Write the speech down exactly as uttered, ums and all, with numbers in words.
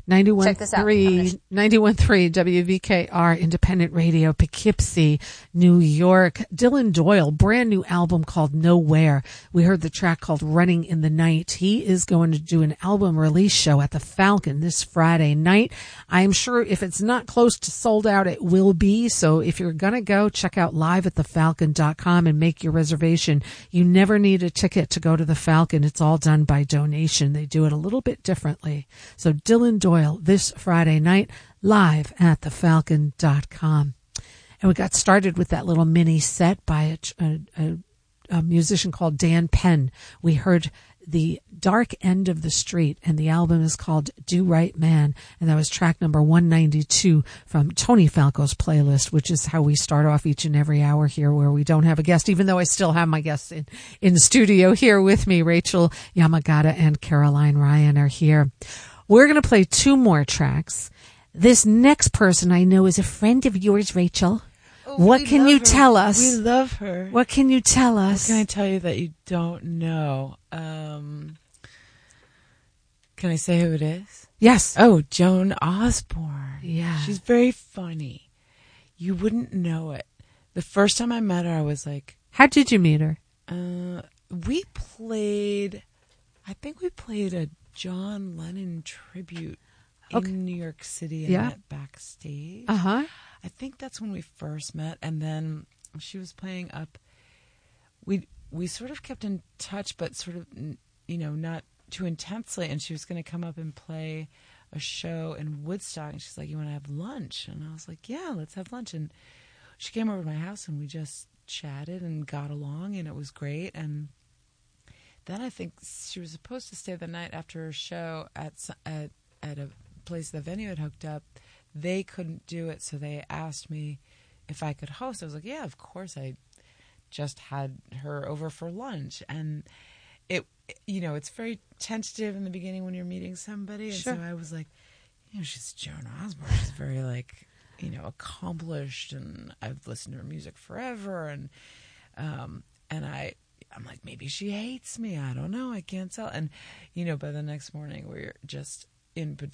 Check this out. ninety-one point three W V K R Independent Radio, Poughkeepsie, New York. Dylan Doyle, brand new album called Nowhere. We heard the track called Running in the Night. He is going to do an album release show at the Falcon this Friday night. I'm sure if it's not close to sold out, it will be. So if you're going to go, check out live at the falcon dot com and make your reservation. You never need a ticket to go to the Falcon. It's all done by donation. They do it a little bit differently. So Dylan Doyle this Friday night, live at the falcon dot com. And we got started with that little mini set by a, a, a musician called Dan Penn. We heard The Dark End of the Street, and the album is called Do Right Man, and that was track number one ninety-two from Tony Falco's playlist, which is how we start off each and every hour here, where we don't have a guest, even though I still have my guests in, in the studio here with me. Rachel Yamagata and Caroline Ryan are here. We're going to play two more tracks. This next person I know is a friend of yours, Rachel. Oh, what can you her. tell us? We love her. What can you tell us? What can I tell you that you don't know? Um, can I say who it is? Yes. Oh, Joan Osborne. Yeah. She's very funny. You wouldn't know it. The first time I met her, I was like... How did you meet her? Uh, we played... I think we played a John Lennon tribute okay. in New York City and yeah. met backstage. Uh-huh. I think that's when we first met, and then she was playing up. We we sort of kept in touch, but sort of, you know, not too intensely, and she was going to come up and play a show in Woodstock, and she's like, you want to have lunch? And I was like, yeah, let's have lunch. And she came over to my house, and we just chatted and got along, and it was great. And then I think she was supposed to stay the night after her show at at at a place the venue had hooked up. They couldn't do it, so they asked me if I could host. I was like, yeah, of course. I just had her over for lunch. And it, you know, it's very tentative in the beginning when you're meeting somebody. And sure. so I was like, you know, she's Joan Osborne. She's very, like, you know, accomplished, and I've listened to her music forever. And um, and I... I'm like, maybe she hates me. I don't know. I can't tell. And, you know, by the next morning, we we're just in